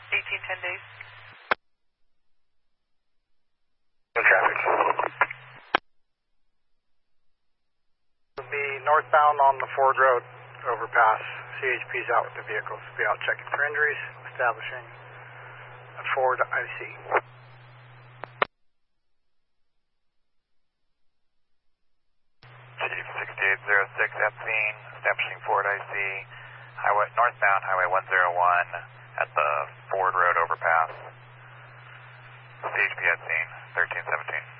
1810 days. No traffic. We'll be northbound on the Ford Road overpass. CHP's out with the vehicles. Be out checking for injuries, establishing a Ford IC. Chief 6806 at scene, establishing Ford IC, northbound Highway 101 at the Ford Road overpass. CHP at scene, 1317.